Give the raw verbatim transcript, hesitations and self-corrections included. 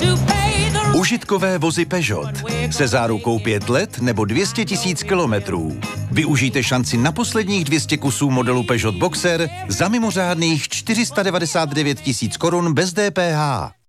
Užitkové vozy Peugeot se zárukou pět let nebo dvě stě tisíc kilometrů. Využijte šanci na posledních dvě stě kusů modelu Peugeot Boxer za mimořádných čtyři sta devadesát devět tisíc korun bez D P H.